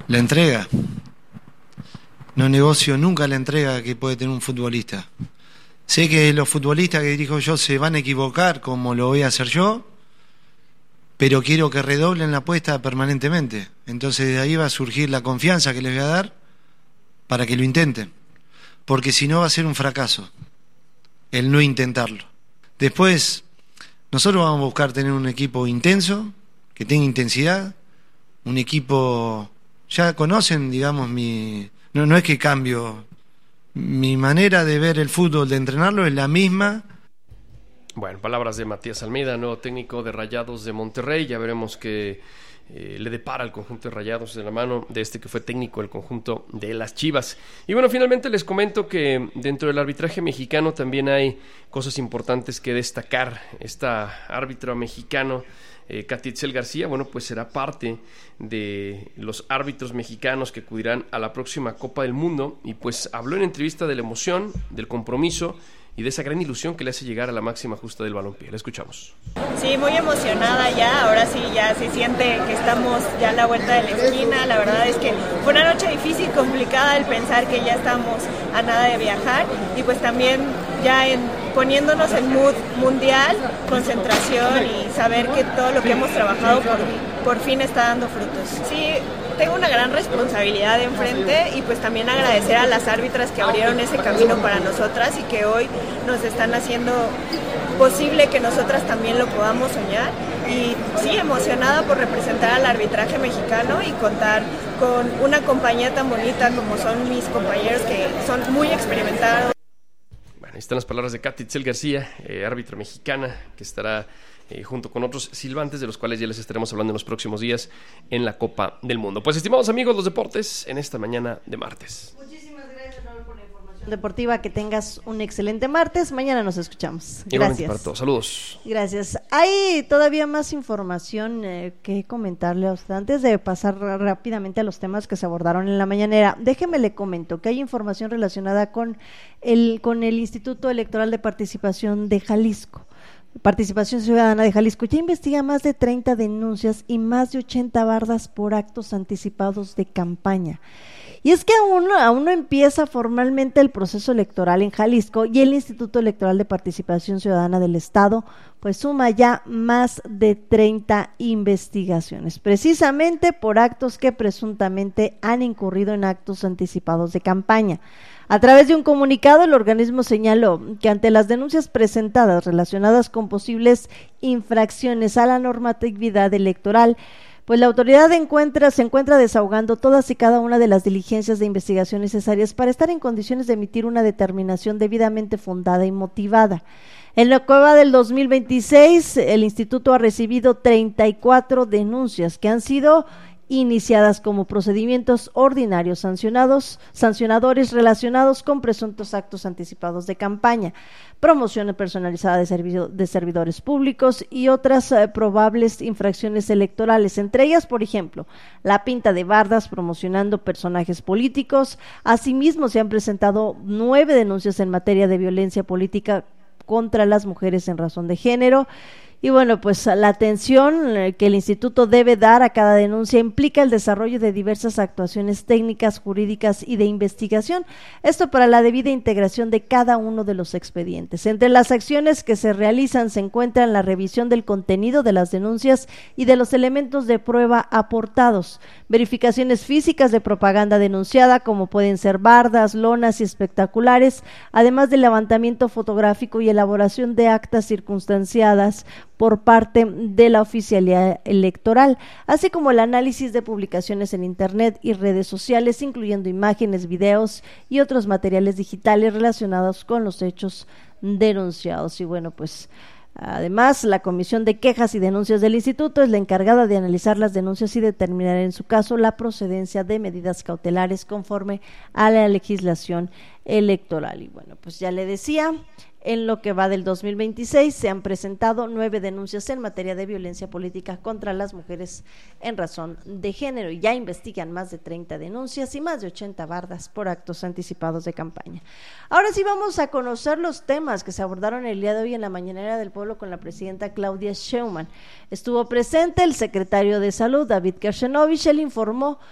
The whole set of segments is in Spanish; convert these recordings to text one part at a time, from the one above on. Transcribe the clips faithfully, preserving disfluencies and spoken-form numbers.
La entrega. No negocio nunca la entrega que puede tener un futbolista. Sé que los futbolistas que dirijo yo se van a equivocar como lo voy a hacer yo, pero quiero que redoblen la apuesta permanentemente. Entonces de ahí va a surgir la confianza que les voy a dar para que lo intenten. Porque si no va a ser un fracaso el no intentarlo. Después, nosotros vamos a buscar tener un equipo intenso, que tenga intensidad, un equipo... Ya conocen, digamos, mi... No, no es que cambio. Mi manera de ver el fútbol, de entrenarlo, es la misma. Bueno, palabras de Matías Almeida, nuevo técnico de Rayados de Monterrey. Ya veremos qué eh, le depara al conjunto de Rayados de la mano de este que fue técnico del conjunto de las Chivas. Y bueno, finalmente les comento que dentro del arbitraje mexicano también hay cosas importantes que destacar. Esta árbitro mexicano, Eh, Katitzel García, bueno, pues será parte de los árbitros mexicanos que acudirán a la próxima Copa del Mundo, y pues habló en entrevista de la emoción, del compromiso y de esa gran ilusión que le hace llegar a la máxima justa del balompié. La escuchamos. Sí, muy emocionada ya, ahora sí ya se siente que estamos ya a la vuelta de la esquina. La verdad es que fue una noche difícil, complicada, el pensar que ya estamos a nada de viajar, y pues también ya en, poniéndonos en mood mundial, concentración y saber que todo lo que hemos trabajado por, por fin está dando frutos. Sí, tengo una gran responsabilidad enfrente, y pues también agradecer a las árbitras que abrieron ese camino para nosotras y que hoy nos están haciendo posible que nosotras también lo podamos soñar. Y sí, emocionada por representar al arbitraje mexicano y contar con una compañía tan bonita como son mis compañeros, que son muy experimentados. Ahí están las palabras de Katitzel García, eh, árbitra mexicana, que estará eh, junto con otros silbantes, de los cuales ya les estaremos hablando en los próximos días en la Copa del Mundo. Pues, estimados amigos, los deportes en esta mañana de martes. Muchísimas gracias, Raúl, por la información deportiva. Que tengas un excelente martes. Mañana nos escuchamos. Igualmente Gracias. para todos. Saludos. Gracias. Hay todavía más información eh, que comentarle a usted. Antes de pasar rápidamente a los temas que se abordaron en la mañanera, déjeme le comento que hay información relacionada con el, con el Instituto Electoral de Participación de Jalisco. Participación Ciudadana de Jalisco ya investiga más de treinta denuncias y más de ochenta bardas por actos anticipados de campaña. Y es que aún, aún no empieza formalmente el proceso electoral en Jalisco, y el Instituto Electoral de Participación Ciudadana del Estado pues suma ya más de treinta investigaciones, precisamente por actos que presuntamente han incurrido en actos anticipados de campaña. A través de un comunicado, el organismo señaló que ante las denuncias presentadas relacionadas con posibles infracciones a la normatividad electoral, pues la autoridad encuentra, se encuentra desahogando todas y cada una de las diligencias de investigación necesarias para estar en condiciones de emitir una determinación debidamente fundada y motivada. En lo que va del dos mil veintiséis, el instituto ha recibido treinta y cuatro denuncias que han sido iniciadas como procedimientos ordinarios sancionados, sancionadores relacionados con presuntos actos anticipados de campaña, promoción personalizada de, servicio, de servidores públicos y otras eh, probables infracciones electorales, entre ellas, por ejemplo, la pinta de bardas promocionando personajes políticos. Asimismo, se han presentado nueve denuncias en materia de violencia política contra las mujeres en razón de género. Y bueno, pues la atención que el instituto debe dar a cada denuncia implica el desarrollo de diversas actuaciones técnicas, jurídicas y de investigación, esto para la debida integración de cada uno de los expedientes. Entre las acciones que se realizan se encuentran la revisión del contenido de las denuncias y de los elementos de prueba aportados, verificaciones físicas de propaganda denunciada, como pueden ser bardas, lonas y espectaculares, además del levantamiento fotográfico y elaboración de actas circunstanciadas por parte de la oficialidad electoral, así como el análisis de publicaciones en internet y redes sociales, incluyendo imágenes, videos y otros materiales digitales relacionados con los hechos denunciados. Y bueno, pues además, la Comisión de Quejas y Denuncias del Instituto es la encargada de analizar las denuncias y determinar en su caso la procedencia de medidas cautelares conforme a la legislación electoral. Y bueno, pues ya le decía, en lo que va del dos mil veintiséis se han presentado nueve denuncias en materia de violencia política contra las mujeres en razón de género, y ya investigan más de treinta denuncias y más de ochenta bardas por actos anticipados de campaña. Ahora sí vamos a conocer los temas que se abordaron el día de hoy en la Mañanera del Pueblo con la presidenta Claudia Sheinbaum. Estuvo presente el secretario de Salud, David Kershenovich. Él informó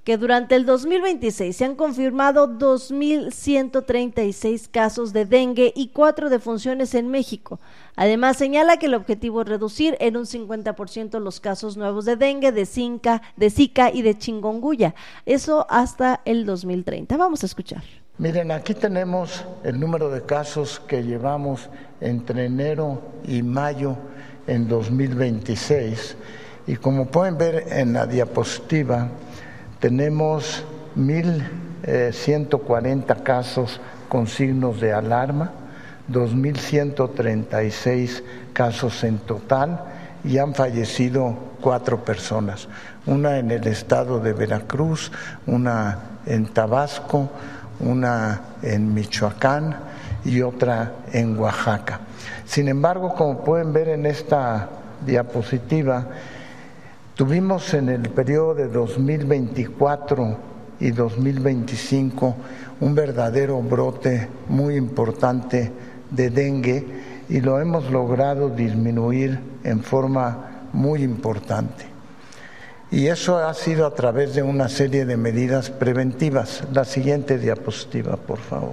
que durante el dos mil veintiséis se han confirmado dos mil ciento treinta y seis casos de dengue y cuatro defunciones en México. Además, señala que el objetivo es reducir en un cincuenta por ciento los casos nuevos de dengue, de Zika, de Zika y de chikungunya. Eso hasta el dos mil treinta. Vamos a escuchar. Miren, aquí tenemos el número de casos que llevamos entre enero y mayo en dos mil veintiséis. Y como pueden ver en la diapositiva, tenemos mil ciento cuarenta casos con signos de alarma, dos mil ciento treinta y seis casos en total, y han fallecido cuatro personas, una en el estado de Veracruz, una en Tabasco, una en Michoacán y otra en Oaxaca. Sin embargo, como pueden ver en esta diapositiva, tuvimos en el periodo de dos mil veinticuatro y dos mil veinticinco un verdadero brote muy importante de dengue y lo hemos logrado disminuir en forma muy importante. Y eso ha sido a través de una serie de medidas preventivas. La siguiente diapositiva, por favor.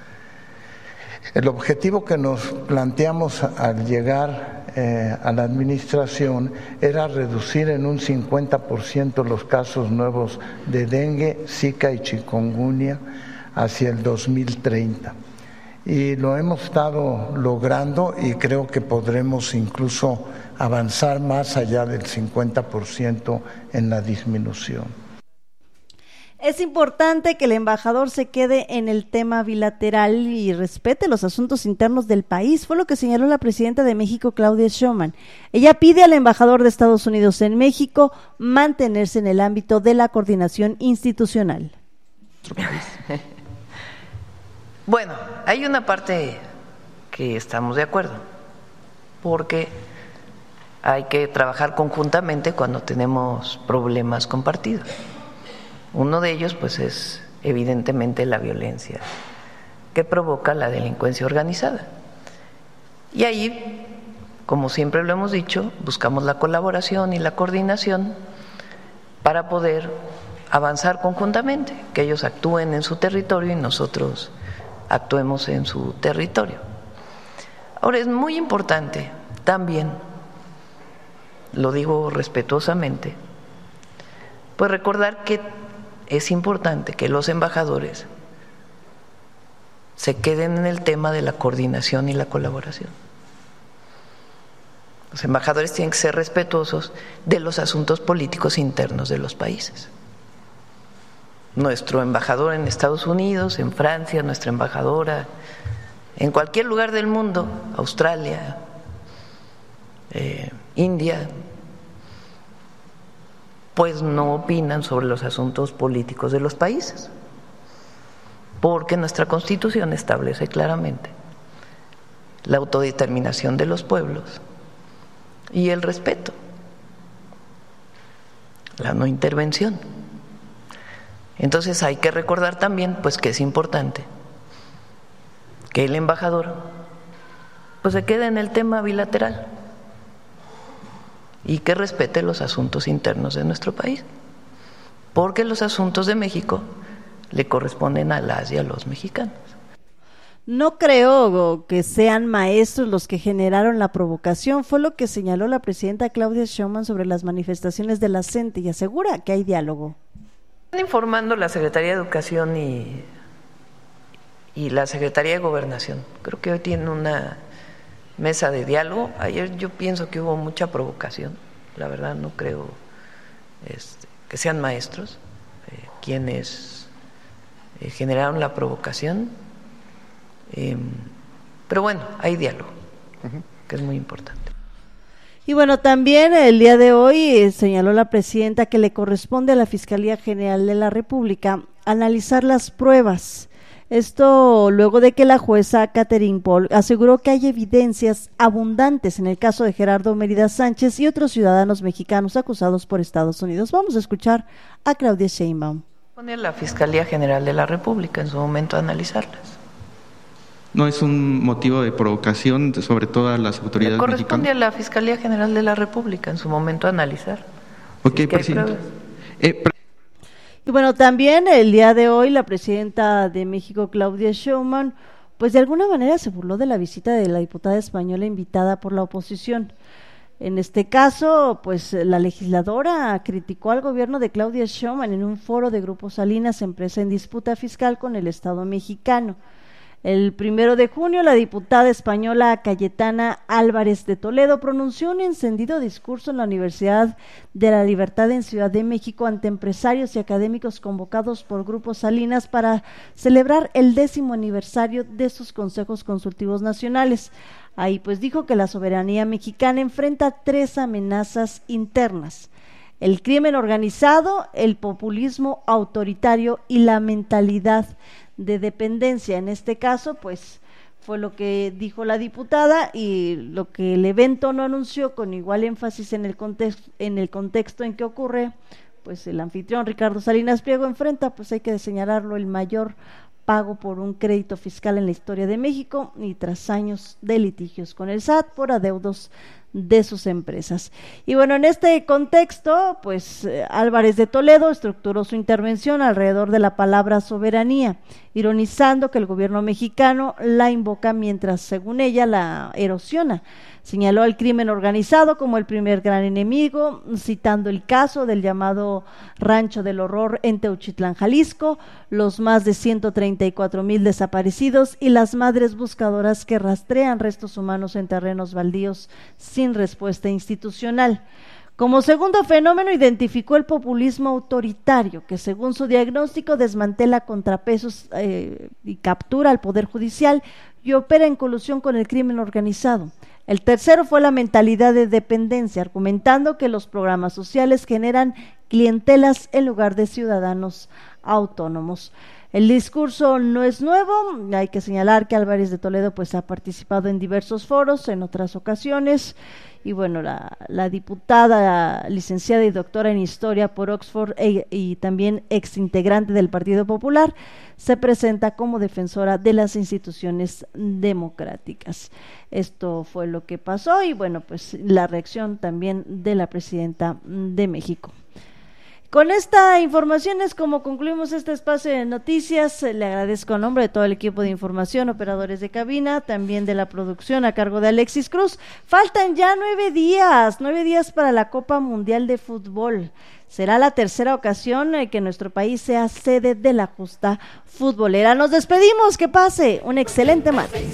El objetivo que nos planteamos al llegar eh, a la administración era reducir en un cincuenta por ciento los casos nuevos de dengue, Zika y chikungunya hacia el dos mil treinta. Y lo hemos estado logrando y creo que podremos incluso avanzar más allá del cincuenta por ciento en la disminución. Es importante que el embajador se quede en el tema bilateral y respete los asuntos internos del país, fue lo que señaló la presidenta de México, Claudia Sheinbaum. Ella pide al embajador de Estados Unidos en México mantenerse en el ámbito de la coordinación institucional. Bueno, hay una parte que estamos de acuerdo, porque hay que trabajar conjuntamente cuando tenemos problemas compartidos. Uno de ellos, pues, es evidentemente la violencia que provoca la delincuencia organizada. Y ahí, como siempre lo hemos dicho, buscamos la colaboración y la coordinación para poder avanzar conjuntamente, que ellos actúen en su territorio y nosotros actuemos en su territorio. Ahora, es muy importante también, lo digo respetuosamente, pues recordar que es importante que los embajadores se queden en el tema de la coordinación y la colaboración. Los embajadores tienen que ser respetuosos de los asuntos políticos internos de los países. Nuestro embajador en Estados Unidos, en Francia, nuestra embajadora en cualquier lugar del mundo, Australia, eh, India, pues no opinan sobre los asuntos políticos de los países, porque nuestra Constitución establece claramente la autodeterminación de los pueblos y el respeto, la no intervención. Entonces hay que recordar también, pues, que es importante que el embajador, pues, se quede en el tema bilateral y que respete los asuntos internos de nuestro país, porque los asuntos de México le corresponden a las y a los mexicanos. No creo que sean maestros los que generaron la provocación, fue lo que señaló la presidenta Claudia Sheinbaum sobre las manifestaciones de la C E N T E y asegura que hay diálogo. Están informando la Secretaría de Educación y, y la Secretaría de Gobernación. Creo que hoy tienen una mesa de diálogo. Ayer yo pienso que hubo mucha provocación. La verdad no creo este, que sean maestros eh, quienes eh, generaron la provocación. Eh, pero bueno, hay diálogo, uh-huh, que es muy importante. Y bueno, también el día de hoy eh, señaló la presidenta que le corresponde a la Fiscalía General de la República analizar las pruebas. Esto luego de que la jueza Catherine Paul aseguró que hay evidencias abundantes en el caso de Gerardo Mérida Sánchez y otros ciudadanos mexicanos acusados por Estados Unidos. Vamos a escuchar a Claudia Sheinbaum. Pone la Fiscalía General de la República en su momento a analizarlas. ¿No es un motivo de provocación sobre todas las autoridades mexicanas? Corresponde a la Fiscalía General de la República en su momento a analizar. Ok, presidente. Eh, pre- Y bueno, también el día de hoy la presidenta de México, Claudia Sheinbaum, pues de alguna manera se burló de la visita de la diputada española invitada por la oposición. En este caso, pues la legisladora criticó al gobierno de Claudia Sheinbaum en un foro de Grupo Salinas, empresa en disputa fiscal con el Estado mexicano. El primero de junio, la diputada española Cayetana Álvarez de Toledo pronunció un encendido discurso en la Universidad de la Libertad en Ciudad de México ante empresarios y académicos convocados por Grupo Salinas para celebrar el décimo aniversario de sus consejos consultivos nacionales. Ahí pues dijo que la soberanía mexicana enfrenta tres amenazas internas: el crimen organizado, el populismo autoritario y la mentalidad de dependencia. En este caso, pues fue lo que dijo la diputada y lo que el evento no anunció con igual énfasis en el contexto, en el contexto en que ocurre, pues el anfitrión Ricardo Salinas Pliego enfrenta, pues hay que señalarlo, el mayor pago por un crédito fiscal en la historia de México y tras años de litigios con el S A T por adeudos de sus empresas. Y bueno, en este contexto, pues eh, Álvarez de Toledo estructuró su intervención alrededor de la palabra soberanía, ironizando que el gobierno mexicano la invoca mientras, según ella, la erosiona. Señaló al crimen organizado como el primer gran enemigo, citando el caso del llamado Rancho del Horror en Teuchitlán, Jalisco, los más de ciento treinta y cuatro mil desaparecidos y las madres buscadoras que rastrean restos humanos en terrenos baldíos sin respuesta institucional. Como segundo fenómeno identificó el populismo autoritario, que según su diagnóstico desmantela contrapesos eh, y captura al Poder Judicial y opera en colusión con el crimen organizado. El tercero fue la mentalidad de dependencia, argumentando que los programas sociales generan clientelas en lugar de ciudadanos autónomos. El discurso no es nuevo, hay que señalar que Álvarez de Toledo pues ha participado en diversos foros en otras ocasiones y bueno, la, la diputada licenciada y doctora en Historia por Oxford e, y también exintegrante del Partido Popular se presenta como defensora de las instituciones democráticas. Esto fue lo que pasó y bueno, pues la reacción también de la presidenta de México. Con esta información es como concluimos este espacio de noticias. Le agradezco a nombre de todo el equipo de información, operadores de cabina, también de la producción a cargo de Alexis Cruz. Faltan ya nueve días, nueve días para la Copa Mundial de Fútbol. Será la tercera ocasión que nuestro país sea sede de la justa futbolera. Nos despedimos, que pase un excelente martes.